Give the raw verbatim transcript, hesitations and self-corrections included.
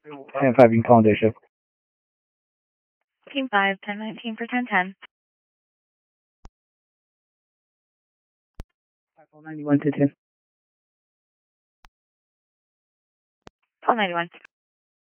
ten five, you can call on day shift. Team five, ten nineteen for ten ten. ninety-one to ten. twelve ninety-one.